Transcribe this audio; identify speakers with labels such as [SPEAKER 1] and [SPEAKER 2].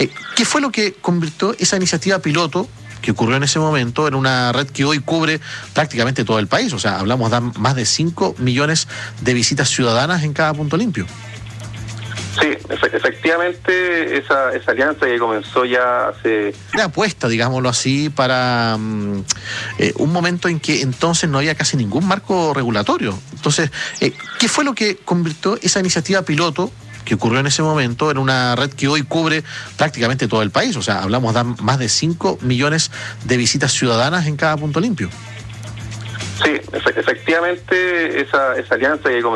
[SPEAKER 1] ¿Qué fue lo que convirtió esa iniciativa piloto que ocurrió en ese momento en una red que hoy cubre prácticamente todo el país? O sea, hablamos de más de 5 millones de visitas ciudadanas en cada punto limpio.
[SPEAKER 2] Sí, efectivamente esa alianza que comenzó ya hace...
[SPEAKER 1] Una apuesta, digámoslo así, para un momento en que entonces no había casi ningún marco regulatorio. Entonces, ¿qué fue lo que convirtió esa iniciativa piloto que ocurrió en ese momento en una red que hoy cubre prácticamente todo el país? O sea, hablamos de más de 5 millones de visitas ciudadanas en cada punto limpio.
[SPEAKER 2] Sí, efectivamente esa alianza que comenzó